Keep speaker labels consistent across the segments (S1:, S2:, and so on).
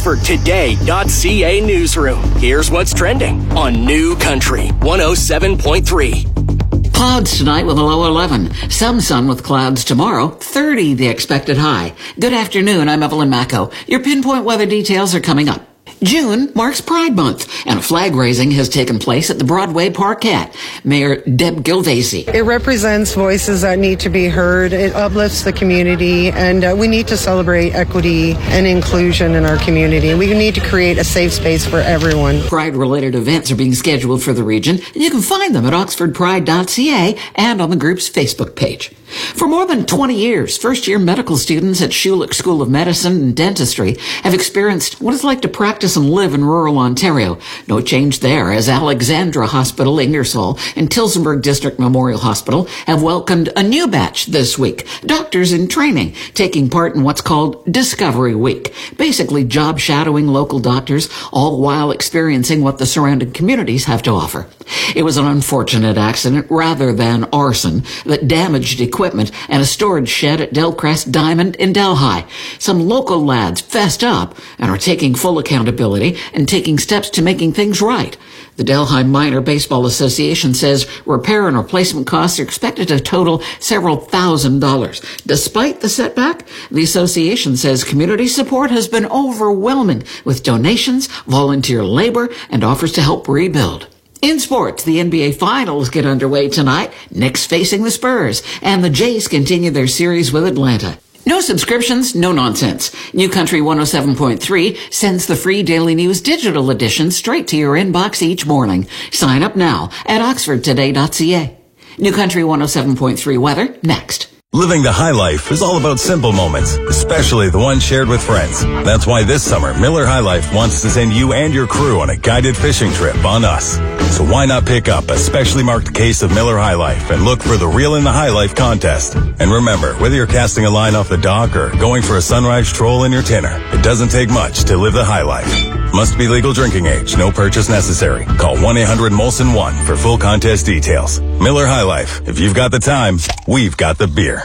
S1: OxfordToday.ca newsroom. Here's what's trending on New Country 107.3.
S2: Clouds tonight with a low 11. Some sun with clouds tomorrow. 30 the expected high. Good afternoon. I'm Evelyn Macco. Your pinpoint weather details are coming up. June marks Pride Month, and a flag raising has taken place at the Broadway Parkette. Mayor Deb Gilvacy.
S3: It represents voices that need to be heard. It uplifts the community, and we need to celebrate equity and inclusion in our community. We need to create a safe space for everyone.
S2: Pride-related events are being scheduled for the region, and you can find them at oxfordpride.ca and on the group's Facebook page. For more than 20 years, first-year medical students at Schulich School of Medicine and Dentistry have experienced what it's like to practice and live in rural Ontario. No change there, as Alexandra Hospital, Ingersoll, and Tillsonburg District Memorial Hospital have welcomed a new batch this week. Doctors in training, taking part in what's called Discovery Week. Basically job shadowing local doctors, all while experiencing what the surrounding communities have to offer. It was an unfortunate accident rather than arson that damaged equipment and a storage shed at Delcrest Diamond in Delhi. Some local lads fessed up and are taking full accountability and taking steps to making things right. The Delhi Minor Baseball Association says repair and replacement costs are expected to total several $1,000s. Despite the setback, the association says community support has been overwhelming with donations, volunteer labor, and offers to help rebuild. In sports, the NBA Finals get underway tonight. Knicks facing the Spurs, and the Jays continue their series with Atlanta. No subscriptions, no nonsense. New Country 107.3 sends the free Daily News digital edition straight to your inbox each morning. Sign up now at oxfordtoday.ca. New Country 107.3 weather next.
S4: Living the high life is all about simple moments, especially the ones shared with friends. That's why this summer, Miller High Life wants to send you and your crew on a guided fishing trip on us. So why not pick up a specially marked case of Miller High Life and look for the Reel in the High Life contest. And remember, whether you're casting a line off the dock or going for a sunrise troll in your tinner, it doesn't take much to live the high life. Must be legal drinking age. No purchase necessary. Call 1-800-MOLSON-1 for full contest details. Miller High Life. If you've got the time, we've got the beer.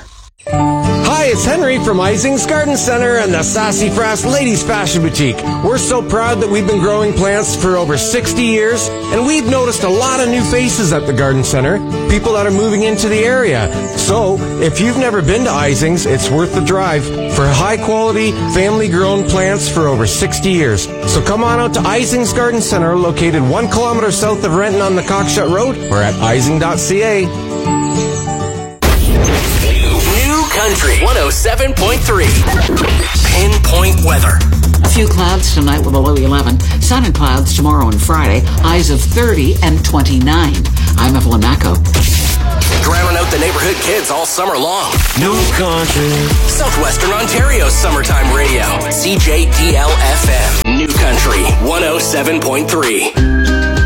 S5: Hi, it's Henry from Ising's Garden Center and the Sassy Frass Ladies Fashion Boutique. We're so proud that we've been growing plants for over 60 years, and we've noticed a lot of new faces at the Garden Center, people that are moving into the area. So, if you've never been to Ising's, it's worth the drive for high-quality, family-grown plants for over 60 years. So come on out to Ising's Garden Center, located 1 kilometer south of Renton on the Cockshut Road, or at ising.ca.
S1: Country 107.3. Pinpoint weather.
S2: A few clouds tonight with a low 11. Sun and clouds tomorrow and Friday. Highs of 30 and 29. I'm Evelyn Macco.
S1: Drowning out the neighborhood kids all summer long.
S6: New Country.
S1: Southwestern Ontario's summertime radio. CJDL-FM. New Country 107.3.